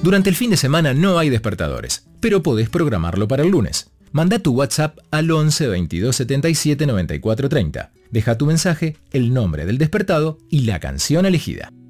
Durante el fin de semana no hay despertadores, pero podés programarlo para el lunes. Manda tu WhatsApp al 11 22 77 94 30. Deja tu mensaje, el nombre del despertado y la canción elegida.